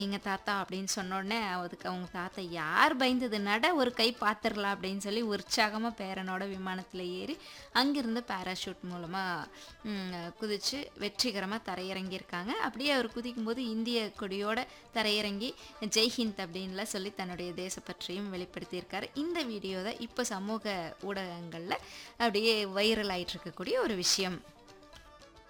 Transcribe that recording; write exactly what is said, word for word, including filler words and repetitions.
எங்க தாத்தா அப்படின்னு சொன்னோடனே அதுக்கு அவங்க தாத்தா யார் பயந்தது நட ஒரு கை பார்த்துடலாம் அப்படின்னு சொல்லி உற்சாகமாக பேரனோட விமானத்தில் ஏறி அங்கிருந்து பேராஷூட் மூலமாக குதித்து வெற்றிகரமாக தரையிறங்கியிருக்காங்க. அப்படியே அவர் குதிக்கும்போது இந்திய கொடியோட தரையிறங்கி ஜெய்ஹிந்த் அப்படின்லாம் சொல்லி தன்னுடைய தேசப்பற்றையும் வெளிப்படுத்தியிருக்காரு. இந்த வீடியோ தான் இப்போ சமூக ஊடகங்களில் அப்படியே வைரல் ஆகிட்டு இருக்கக்கூடிய ஒரு விஷயம்.